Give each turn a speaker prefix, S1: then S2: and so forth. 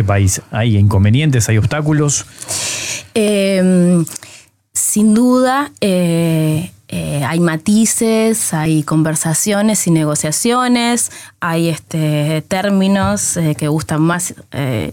S1: este país? ¿Hay inconvenientes, hay obstáculos?
S2: Sin duda, hay matices, hay conversaciones y negociaciones, hay términos que gustan más